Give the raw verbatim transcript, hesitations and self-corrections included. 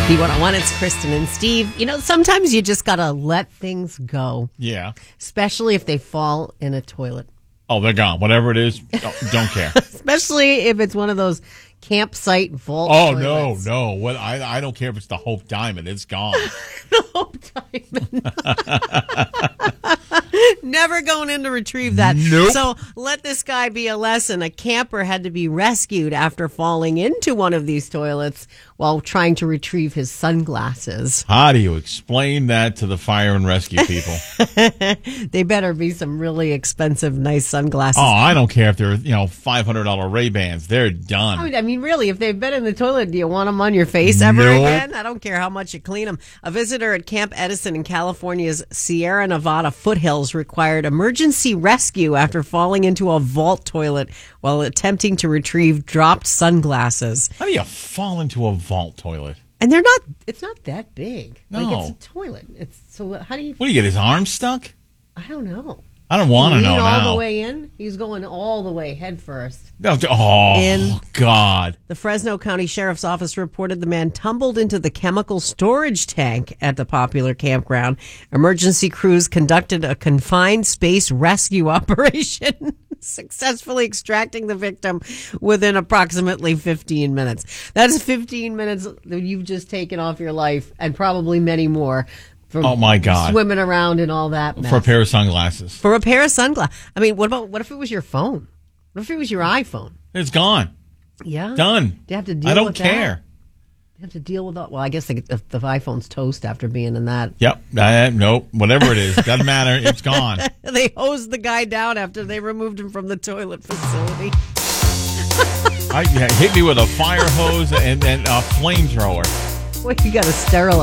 B one oh one, it's Kristen and Steve. You know, sometimes you just got to let things go. Yeah. Especially if they fall in a toilet. Oh, they're gone. Whatever it is, don't, don't care. Especially if it's one of those campsite vault Oh, toilets. no, no. What I I don't care if it's the Hope Diamond. It's gone. Hope Diamond. Never going in to retrieve that. Nope. So let this guy be a lesson. A camper had to be rescued after falling into one of these toilets while trying to retrieve his sunglasses. How do you explain that to the fire and rescue people? They better be some really expensive, nice sunglasses. Oh, I don't care if they're, you know, five hundred dollars Ray-Bans. They're done. I mean, I mean, really, if they've been in the toilet, do you want them on your face ever Nope. again? I don't care how much you clean them. A visitor at Camp Edison in California's Sierra Nevada foothills required emergency rescue after falling into a vault toilet while attempting to retrieve dropped sunglasses. How do you fall into a vault toilet? And they're not, it's not that big. No. Like, it's a toilet. It's so how do you, What do you get, his arm stuck? I don't know. I don't want to Lean know all now. the way in? He's going all the way head first. No, Oh, In- God. The Fresno County Sheriff's Office reported the man tumbled into the chemical storage tank at the popular campground. Emergency crews conducted a confined space rescue operation, successfully extracting the victim within approximately fifteen minutes. That's fifteen minutes that you've just taken off your life, and probably many more. From Oh, my God. Swimming around and all that mess. For a pair of sunglasses. For a pair of sunglasses. I mean, what about, what if it was your phone? What if it was your iPhone? It's gone. Yeah. Done. Do you have to deal I don't with care. that? You have to deal with that. Well, I guess the, the, the iPhone's toast after being in that. Yep. Uh, nope. Whatever it is. Doesn't matter. It's gone. They hosed the guy down after they removed him from the toilet facility. I, yeah, hit me with a fire hose and, and a flamethrower. Well, you got to sterilize.